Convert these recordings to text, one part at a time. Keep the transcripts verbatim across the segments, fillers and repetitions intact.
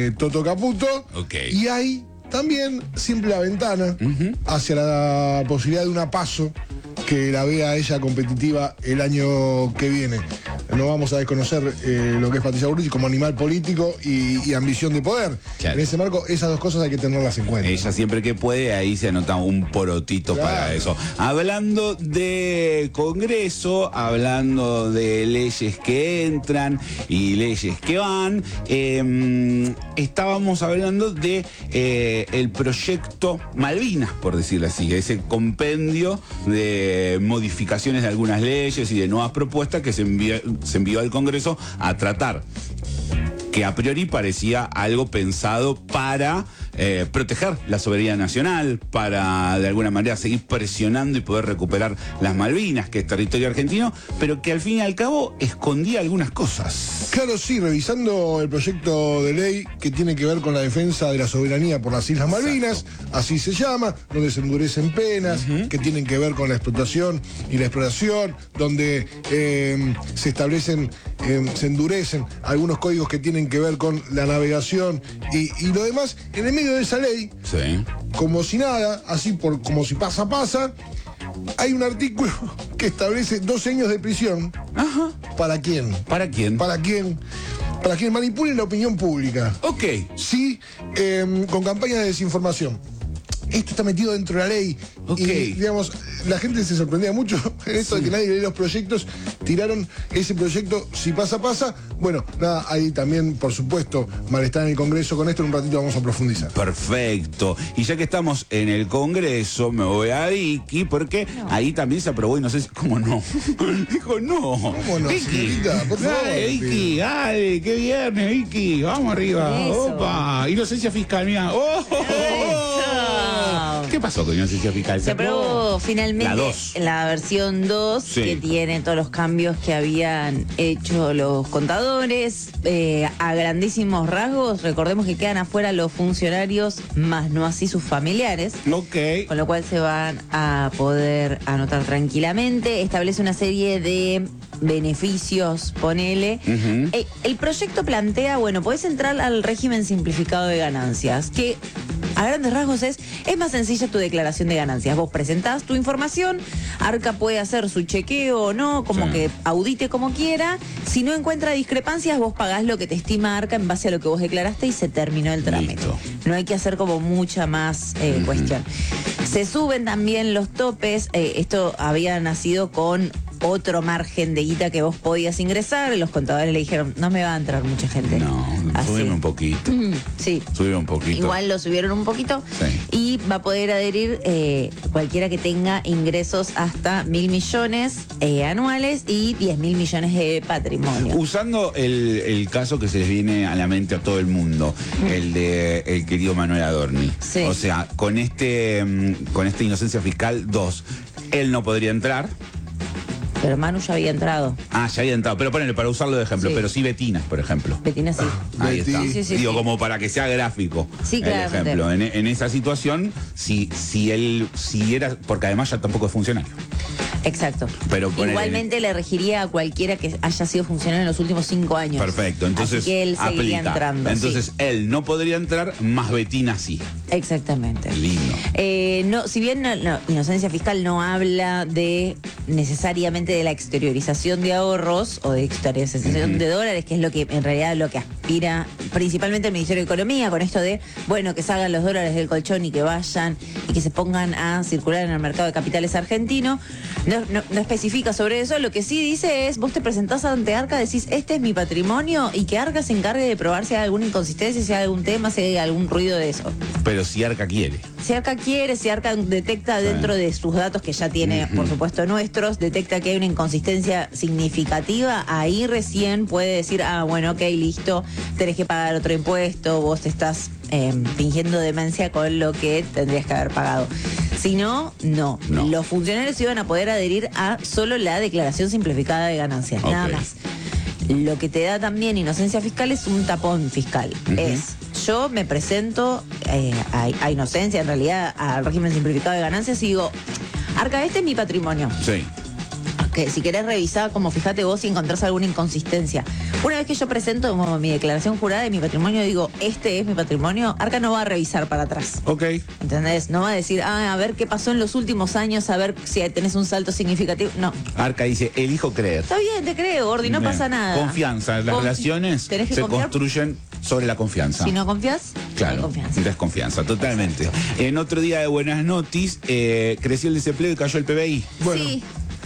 eh, Toto Caputo. Okay. Y hay también siempre la ventana uh-huh. hacia la posibilidad de una PASO que la vea a ella competitiva el año que viene. No vamos a desconocer eh, lo que es Patricia Bullrich como animal político y, y ambición de poder. Claro. En ese marco, esas dos cosas hay que tenerlas en cuenta. Ella siempre que puede, ahí se anota un porotito claro. para eso. Hablando de Congreso, hablando de leyes que entran y leyes que van, eh, estábamos hablando de eh, el proyecto Malvinas, por decirlo así, ese compendio de modificaciones de algunas leyes y de nuevas propuestas que se envió, se envió al Congreso a tratar, que a priori parecía algo pensado para eh, proteger la soberanía nacional, para de alguna manera seguir presionando y poder recuperar las Malvinas, que es territorio argentino, pero que al fin y al cabo escondía algunas cosas. Claro, sí, revisando el proyecto de ley que tiene que ver con la defensa de la soberanía por las Islas Malvinas, exacto. así se llama, donde se endurecen penas, uh-huh. que tienen que ver con la explotación y la exploración, donde eh, se establecen, eh, se endurecen algunos códigos que tienen que ver con la navegación y, y lo demás, en el medio de esa ley, sí. como si nada, así por como si pasa, pasa, hay un artículo que establece dos años de prisión. Ajá. ¿Para quién? ¿Para quién? ¿Para quién? Para quien manipule la opinión pública. Ok. Sí, eh, con campañas de desinformación. Esto está metido dentro de la ley. Ok. Y, digamos, la gente se sorprendía mucho en esto sí. de que nadie lee los proyectos. Tiraron ese proyecto, si pasa, pasa. Bueno, nada, hay también, por supuesto, malestar en el Congreso con esto. En un ratito vamos a profundizar. Perfecto. Y ya que estamos en el Congreso, me voy a Vicky, porque no. ahí también se aprobó inocencia. ¿Cómo no? Dijo no. ¿Cómo no, Vicky, señorita? Por favor. Dale, Vicky, dale, qué viernes, Vicky. Vamos arriba. Eso. Opa. Inocencia fiscal, mira. ¡Oh! ¿Qué pasó con inocencia fiscal? Se aprobó finalmente la, dos. la versión dos, sí. que tiene todos los cambios que habían hecho los contadores. Eh, a grandísimos rasgos, recordemos que quedan afuera los funcionarios, más no así sus familiares. Ok. Con lo cual se van a poder anotar tranquilamente. Establece una serie de beneficios, ponele. Uh-huh. Eh, el proyecto plantea, bueno, podés entrar al régimen simplificado de ganancias, que a grandes rasgos es, es más sencilla tu declaración de ganancias. Vos presentás tu información, Arca puede hacer su chequeo o no, como sí. que audite como quiera. Si no encuentra discrepancias, vos pagás lo que te estima Arca en base a lo que vos declaraste y se terminó el trámite. Listo. No hay que hacer como mucha más eh, uh-huh. cuestión. Se suben también los topes. Eh, esto había nacido con otro margen de guita que vos podías ingresar. Los contadores le dijeron, no me va a entrar mucha gente. No, subime un poquito. Mm, sí. Subime un poquito. Igual lo subieron un poquito. Sí. Y va a poder adherir eh, cualquiera que tenga ingresos hasta mil millones eh, anuales y diez mil millones de patrimonio. Usando el, el caso que se les viene a la mente a todo el mundo, mm. el de el querido Manuel Adorni. Sí. O sea, con este, con esta inocencia fiscal dos, él no podría entrar. Pero Manu ya había entrado. Ah, ya había entrado. Pero ponele, para usarlo de ejemplo. Sí. Pero sí Betina, por ejemplo. Betina sí. Ahí está. Sí, sí, sí, Digo, sí. como para que sea gráfico. Sí, claro. El ejemplo. En, en esa situación, si, si él siguiera, porque además ya tampoco es funcionario. Exacto. Pero ponele, igualmente le regiría a cualquiera que haya sido funcionario en los últimos cinco años. Perfecto. Entonces, así que él seguiría aplica. entrando. Entonces, sí. él no podría entrar, más Betina sí. Exactamente. Lindo. Eh, no, si bien no, no, inocencia fiscal no habla de necesariamente de la exteriorización de ahorros o de exteriorización uh-huh. de dólares, que es lo que en realidad lo que aspira principalmente el Ministerio de Economía, con esto de, bueno, que salgan los dólares del colchón y que vayan y que se pongan a circular en el mercado de capitales argentino. No, no, no especifica sobre eso. Lo que sí dice es, vos te presentás ante Arca, decís, este es mi patrimonio, y que Arca se encargue de probar si hay alguna inconsistencia, si hay algún tema, si hay algún ruido de eso. Pero si Arca quiere. Si Arca quiere, si Arca detecta dentro de sus datos que ya tiene, uh-huh. por supuesto, nuestros, detecta que hay una inconsistencia significativa, ahí recién puede decir, ah, bueno, ok, listo, tenés que pagar otro impuesto, vos te estás eh, fingiendo demencia con lo que tendrías que haber pagado. Si no, no, no. Los funcionarios iban a poder adherir a solo la declaración simplificada de ganancias, okay. nada más. Lo que te da también inocencia fiscal es un tapón fiscal. Uh-huh. Es, yo me presento eh, a, a inocencia, en realidad, al régimen simplificado de ganancias y digo, Arca, este es mi patrimonio. Sí. que si querés revisar, como fíjate vos si encontrás alguna inconsistencia. Una vez que yo presento como mi declaración jurada de mi patrimonio, digo, este es mi patrimonio, Arca no va a revisar para atrás. Ok. ¿Entendés? No va a decir, ah, a ver qué pasó en los últimos años, a ver si tenés un salto significativo. No. Arca dice, elijo creer. Está bien, te creo, Gordi, no Bien. pasa nada. Confianza. Las Confi- relaciones tenés que se confiar. construyen sobre la confianza. Si no confías, no hay Claro, confianza. desconfianza, totalmente. En otro día de buenas noticias, eh, creció el desempleo y cayó el P B I. Bueno. Sí.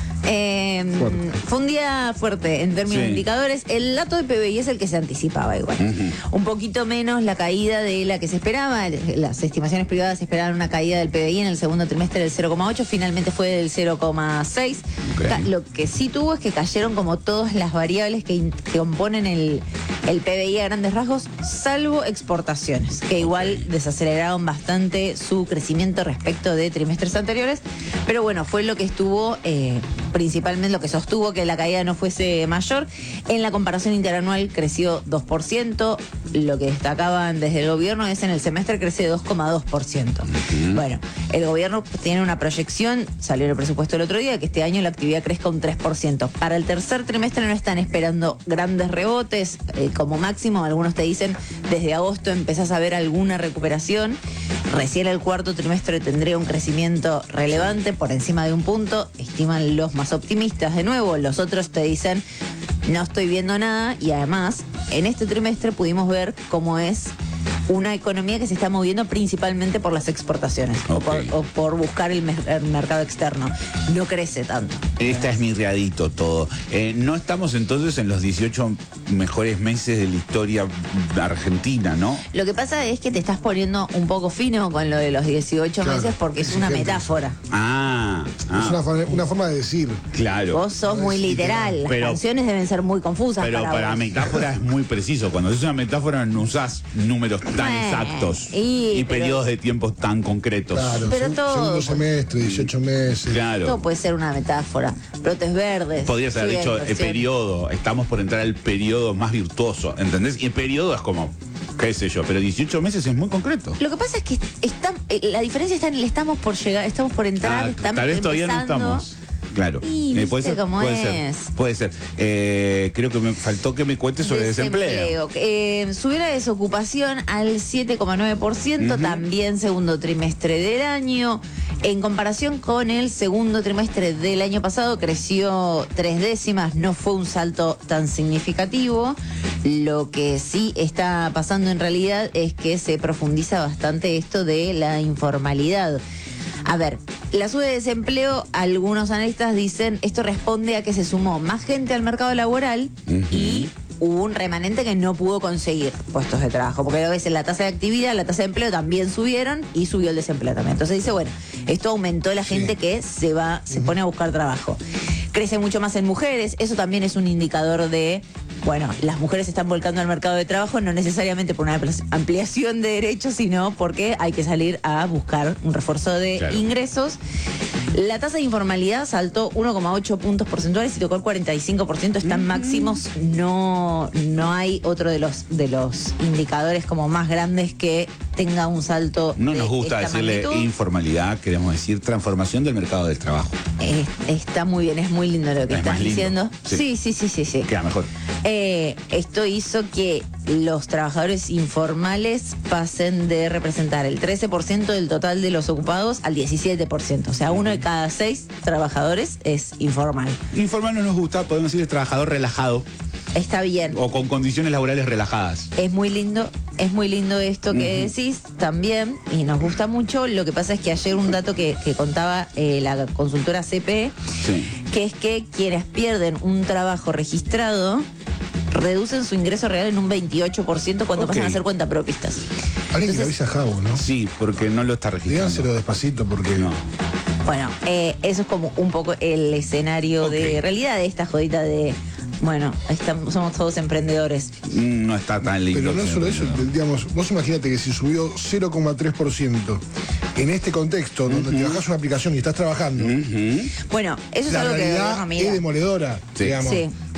Eh, Fuerte. fue un día fuerte en términos Sí. de indicadores. El dato de P B I es el que se anticipaba igual. Ujú. Un poquito menos la caída de la que se esperaba. Las estimaciones privadas esperaban una caída del P B I en el segundo trimestre del cero coma ocho, finalmente fue del cero coma seis. Ok. Ca- Lo que sí tuvo es que cayeron como todas las variables que, in- que componen el, el P B I a grandes rasgos, salvo exportaciones, que igual desaceleraron bastante su crecimiento respecto de trimestres anteriores. Pero bueno, fue lo que estuvo, eh, principalmente lo que sostuvo que la caída no fuese mayor. En la comparación interanual creció dos por ciento. Lo que destacaban desde el gobierno es en el semestre crece dos coma dos por ciento. Bueno, el gobierno tiene una proyección, salió el presupuesto el otro día, que este año la actividad crezca un tres por ciento. Para el tercer trimestre no están esperando grandes rebotes, eh, como máximo, algunos te dicen, desde agosto empezás a ver alguna recuperación. Recién el cuarto trimestre tendría un crecimiento relevante por encima de un punto, estiman los más optimistas de nuevo, los otros te dicen no estoy viendo nada y además en este trimestre pudimos ver cómo es una economía que se está moviendo principalmente por las exportaciones o, Ok. por, o por buscar el, mer- el mercado externo. No crece tanto. Esta es mi readito todo. Eh, no estamos entonces en los dieciocho mejores meses de la historia argentina, ¿no? Lo que pasa es que te estás poniendo un poco fino con lo de los dieciocho Claro, meses porque es una exigente. metáfora. Ah, ah, Es una, fa- una forma de decir. claro. Vos sos muy Es literal. literal. Las Pero- canciones deben ser muy confusas Pero para, para vos. metáfora es muy preciso. Cuando es una metáfora no usás números tan Bueno, exactos y- y, pero- periodos de tiempos tan concretos. Claro, Pero seg- todo- segundo semestre, dieciocho meses. Todo Claro. puede ser una metáfora. Brotes verdes. Podrías haber sí, dicho hay el inversión. periodo. Estamos por entrar al periodo más virtuoso, ¿entendés? Y el periodo es como, qué sé yo, pero dieciocho meses es muy concreto. Lo que pasa es que está, eh, la diferencia está en el estamos por llegar, estamos por entrar, Ah, estamos tal vez todavía no empezando. estamos. Claro. Y Eh, puede viste ser, cómo puede es. ser. Puede ser. Eh, creo que me faltó que me cuentes sobre desempleo. Eh, subió la desocupación al siete coma nueve por ciento, Ujú. también segundo trimestre del año. En comparación con el segundo trimestre del año pasado, creció tres décimas, no fue un salto tan significativo. Lo que sí está pasando en realidad es que se profundiza bastante esto de la informalidad. A ver, la sube de desempleo, algunos analistas dicen, esto responde a que se sumó más gente al mercado laboral Ujú. y hubo un remanente que no pudo conseguir puestos de trabajo, porque a veces la tasa de actividad, la tasa de empleo también subieron y subió el desempleo también. Entonces dice, bueno, esto aumentó la gente que se va, se pone a buscar trabajo. Crece mucho más en mujeres, eso también es un indicador de, bueno, las mujeres se están volcando al mercado de trabajo, no necesariamente por una ampli- ampliación de derechos, sino porque hay que salir a buscar un refuerzo de Claro. ingresos. La tasa de informalidad saltó uno coma ocho puntos porcentuales y tocó el cuarenta y cinco por ciento, están máximos, no, no hay otro de los, de los indicadores como más grandes que tenga un salto. No de nos gusta esta decirle magnitud. informalidad, queremos decir transformación del mercado del trabajo. Eh, está muy bien, es muy lindo lo que Es estás más lindo. diciendo. Sí. Sí, sí, sí, sí, sí. Queda mejor. Eh, esto hizo que los trabajadores informales pasen de representar el trece por ciento del total de los ocupados al diecisiete por ciento. O sea, uno de cada seis trabajadores es informal. Informal no nos gusta, podemos decir trabajador relajado Está bien. o con condiciones laborales relajadas. Es muy lindo, es muy lindo esto que Ujú. decís también y nos gusta mucho. Lo que pasa es que ayer un dato que, que contaba eh, la consultora C P E, Sí. que es que quienes pierden un trabajo registrado reducen su ingreso real en un veintiocho por ciento cuando Ok. pasan a ser cuentapropistas. Alguien que le Entonces- avisa a Javo, ¿no? Sí, porque no lo está registrando. Díganselo despacito porque No. Bueno, eh, eso es como un poco el escenario Ok. de realidad de esta jodita de, bueno, estamos, somos todos emprendedores. Mm, No está tan lindo. Pero no señor solo eso, Fernando. digamos, vos imaginate que si subió cero coma tres por ciento en este contexto, donde te bajás una aplicación y estás trabajando, Ujú. Bueno, eso es la algo que el realidad gobierno es mira. demoledora, Sí. digamos. Sí.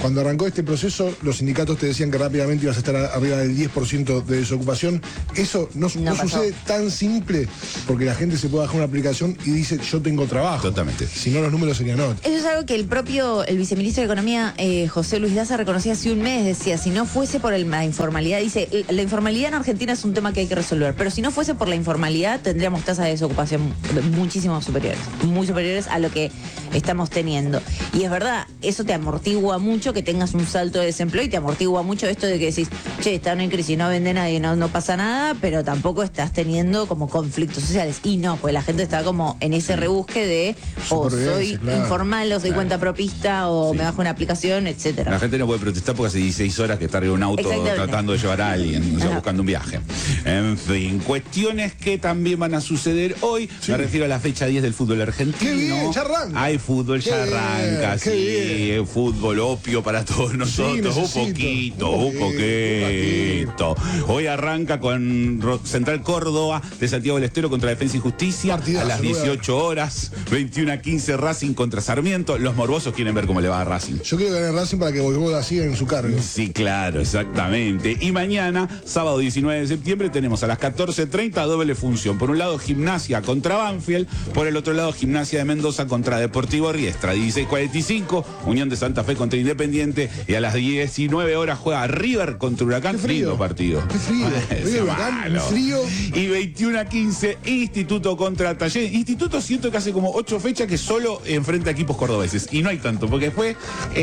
Cuando arrancó este proceso, los sindicatos te decían que rápidamente ibas a estar arriba del diez por ciento de desocupación. Eso no, no, no sucede tan simple porque la gente se puede bajar una aplicación y dice yo tengo trabajo. Totalmente. Si no, los números serían otros. Eso es algo que el propio, el viceministro de Economía, eh, José Luis Daza, reconocía hace un mes. Decía, si no fuese por el, la informalidad, dice, la informalidad en Argentina es un tema que hay que resolver, pero si no fuese por la informalidad, tendríamos tasas de desocupación muchísimo superiores, muy superiores a lo que estamos teniendo. Y es verdad, eso te amortigua mucho que tengas un salto de desempleo y te amortigua mucho esto de que decís, che, están en crisis, no vende nadie, no, no pasa nada, pero tampoco estás teniendo como conflictos sociales. Y no, pues la gente está como en ese rebusque de o soy claro. informal, o soy claro. cuenta propista, o sí. me bajo una aplicación, etcétera. La gente no puede protestar porque hace dieciséis horas que está arriba de un auto tratando de llevar a alguien, o sea, buscando un viaje. En fin, cuestiones que también van a suceder hoy. Sí. Me refiero a la fecha diez del fútbol argentino. ¡Qué bien! Ya arranca. Hay fútbol, ya Qué arranca, sí. Bien. Fútbol opio para todos nosotros. Sí, un poquito, un poquito. Hoy arranca con Central Córdoba de Santiago del Estero contra Defensa y Justicia. Partidazo, a las dieciocho horas, veintiuno a quince Racing contra Sarmiento. Los morbosos quieren ver cómo le va a Racing. Yo quiero ganar Racing para que Voivoda siga en su cargo. Sí, claro, exactamente. Y mañana, sábado diecinueve de septiembre, tenemos a las catorce treinta doble función. Por un lado, Gimnasia contra Banfield. Por el otro lado, Gimnasia de Mendoza contra Deportivo Riestra. dieciséis cuarenta y cinco, Unión de Santa Fe contra Independiente. Y a las diecinueve horas juega River contra Huracán. Qué frío. Lindo partido. Qué frío. River, Huracán, frío. Y veintiuno a quince, Instituto contra Talleres. Instituto siento que hace como ocho fechas que solo enfrenta equipos cordobeses. Y no hay tanto, porque después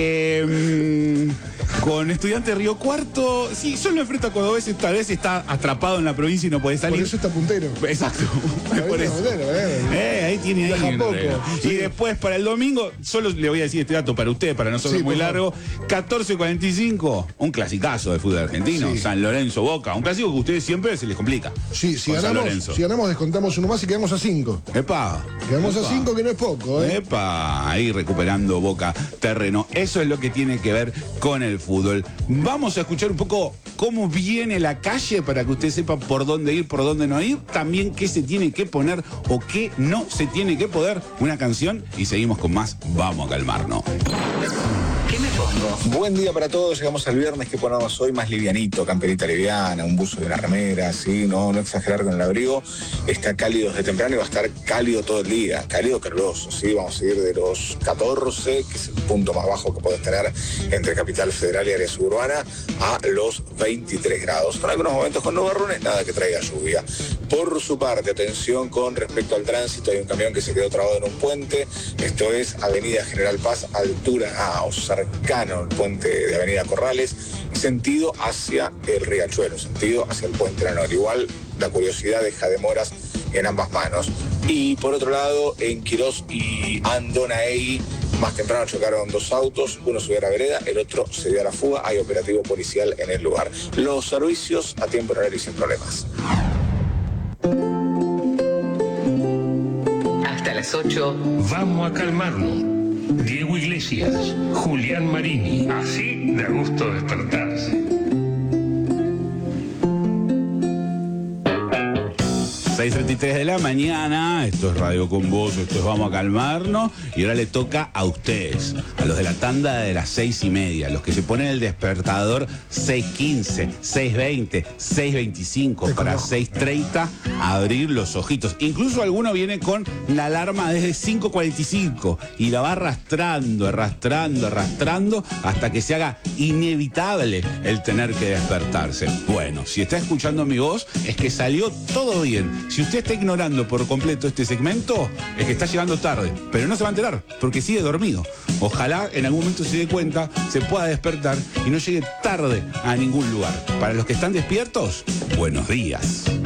eh, con Estudiantes Río Cuarto, sí, solo enfrenta a cordobeses, tal vez está atrapado en la provincia y no puede salir. Por eso está puntero. Exacto. Por eso. Puntero, eh. Eh, ahí tiene ahí poco, sí. Y después para el domingo, solo le voy a decir este dato para usted, para no ser sí, muy largo, catorce cuarenta y cinco, un clasicazo de fútbol argentino, sí. San Lorenzo Boca, un clásico que a ustedes siempre se les complica. Sí, si ganamos, si ganamos descontamos uno más y quedamos a cinco. Epa. Quedamos Epa. a cinco, que no es poco, ¿eh? Epa, ahí recuperando Boca terreno. Eso es lo que tiene que ver con el fútbol. Vamos a escuchar un poco cómo viene la calle para que usted sepa por dónde ir, por dónde no ir. También qué se tiene que poner o qué no se tiene que poder. Una canción y seguimos con más. Vamos a calmarnos. ¿Qué me pongo? Buen día para todos. Llegamos al viernes. ¿Qué ponemos hoy? Más livianito, camperita liviana, un buzo de una remera, ¿sí? No, no exagerar con el abrigo. Está cálido desde temprano y va a estar cálido todo el día. Cálido caluroso, ¿sí? Vamos a seguir de los catorce, que es el punto más bajo que podés tener entre Capital Federal y área suburbana, a los veintitrés grados. Con algunos momentos con nubarrones, nada que traiga lluvia. Por su parte, atención con respecto al tránsito. Hay un camión que se quedó trabado en un puente. Esto es Avenida General Paz, altura a o cercano al puente de Avenida Corrales, sentido hacia el Riachuelo, sentido hacia el puente Lanor. Igual la curiosidad deja demoras en ambas manos. Y por otro lado, en Quirós y Andonaegui, más temprano chocaron dos autos, uno subió a la vereda, el otro se dio a la fuga. Hay operativo policial en el lugar. Los servicios a tiempo horario y sin problemas. Hasta las ocho. Vamos a calmarnos. Diego Iglesias, Julián Marini. Así da gusto despertarse. seis treinta y tres de la mañana, esto es Radio con Vos, esto es Vamos a Calmarnos, y ahora le toca a ustedes, a los de la tanda de las seis y media, los que se ponen el despertador seis quince, seis veinte, seis veinticinco, para seis treinta, abrir los ojitos. Incluso alguno viene con la alarma desde cinco cuarenta y cinco y la va arrastrando, arrastrando, arrastrando, hasta que se haga inevitable el tener que despertarse. Bueno, si está escuchando mi voz, es que salió todo bien. Si usted está ignorando por completo este segmento, es que está llegando tarde, pero no se va a enterar, porque sigue dormido. Ojalá en algún momento se dé cuenta, se pueda despertar y no llegue tarde a ningún lugar. Para los que están despiertos, buenos días.